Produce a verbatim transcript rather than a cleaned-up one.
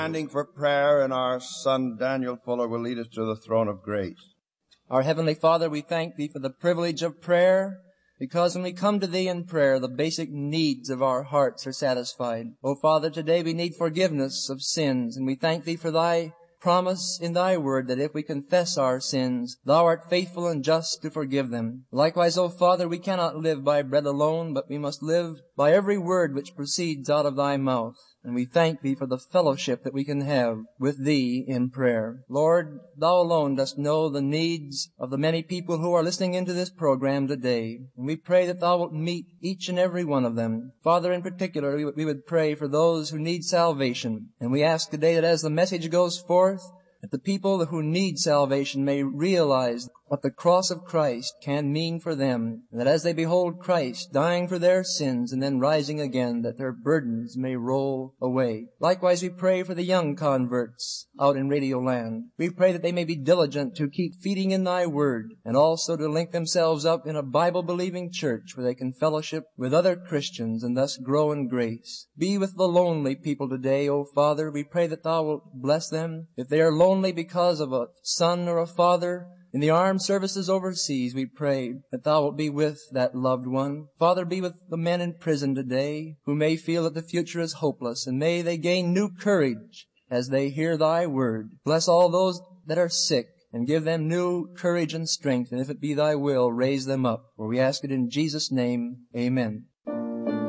Standing for prayer, and our son Daniel Fuller will lead us to the throne of grace. Our Heavenly Father, we thank Thee for the privilege of prayer, because when we come to Thee in prayer, the basic needs of our hearts are satisfied. O Father, today we need forgiveness of sins, and we thank Thee for Thy promise in Thy word that if we confess our sins, Thou art faithful and just to forgive them. Likewise, O Father, we cannot live by bread alone, but we must live by every word which proceeds out of Thy mouth. And we thank Thee for the fellowship that we can have with Thee in prayer. Lord, Thou alone dost know the needs of the many people who are listening into this program today. And we pray that Thou wilt meet each and every one of them. Father, in particular, we, we would pray for those who need salvation. And we ask today that as the message goes forth, that the people who need salvation may realize what the cross of Christ can mean for them, and that as they behold Christ dying for their sins and then rising again, that their burdens may roll away. Likewise, we pray for the young converts out in Radio Land. We pray that they may be diligent to keep feeding in Thy Word, and also to link themselves up in a Bible-believing church where they can fellowship with other Christians and thus grow in grace. Be with the lonely people today, O Father. We pray that Thou wilt bless them. If they are lonely because of a son or a father in the armed services overseas, we pray that Thou wilt be with that loved one. Father, be with the men in prison today who may feel that the future is hopeless, and may they gain new courage as they hear Thy word. Bless all those that are sick and give them new courage and strength, and if it be Thy will, raise them up. For we ask it in Jesus' name, amen.